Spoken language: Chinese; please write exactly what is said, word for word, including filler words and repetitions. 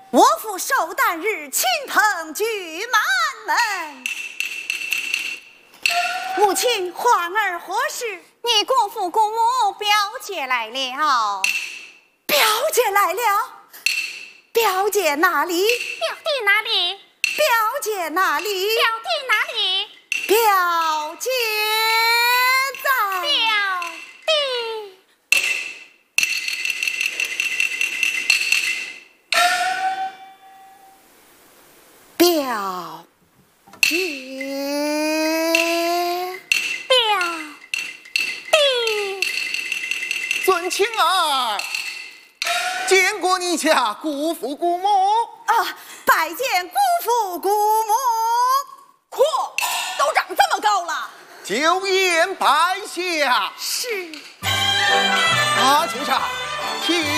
我父寿诞日，亲朋聚满门。母亲，欢儿何事？ 你姑父姑母表姐来了。 表姐来了？表姐哪里？ 表弟哪里？ 表姐哪里？ 表弟哪里？ 表姐在。 表弟。 表姐。 表弟。 尊亲儿，见过你家姑父姑母。 啊，拜见姑父姑母。 嚯，都长这么高了。 久宴拜下。 是。 大请上，请。